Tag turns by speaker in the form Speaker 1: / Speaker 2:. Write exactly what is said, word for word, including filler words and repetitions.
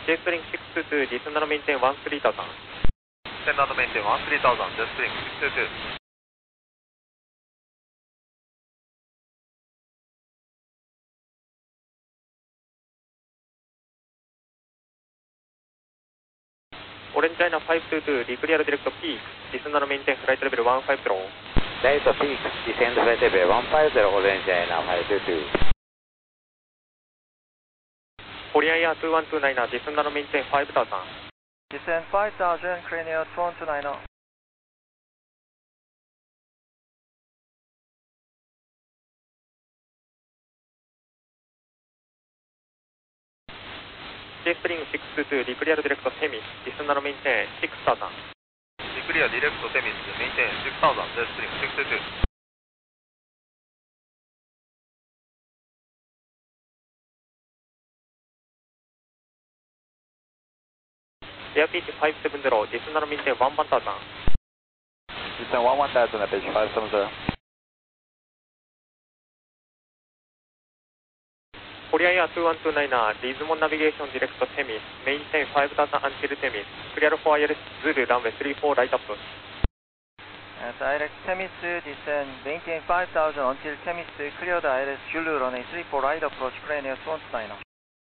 Speaker 1: J-Spring six two two, descend and maintain one three thousand.
Speaker 2: Descend and maintain one three thousand, J-Spring six two two.
Speaker 1: Orange China five two two, declare direct peak, descend and maintain flight level one five zero.
Speaker 3: Direct peak, descend flight level one five zero, Orange China five two two.
Speaker 1: Korean Air two one two nine, descend and maintain five thousand.
Speaker 4: Descend five thousand, Korean Air two one two nine.
Speaker 1: J-Spring six two two, declare direct semi, descend and maintain six thousand.
Speaker 2: Declare direct semis, maintain six thousand, J-Spring six two two.
Speaker 1: Airspeed five seven zero, descend and maintain one one thousand.
Speaker 3: Descend one one thousand at pitch five seven zero.
Speaker 1: Korea Air two one two nine, Lismon Navigation direct semis, maintain five thousand until semis, clear for I L S Zulu runway three four right approach.
Speaker 4: Uh, direct Temis, descend, maintain five thousand until Temis, clear the I L S Zulu runway three four right approach, Korean Air two one two nine.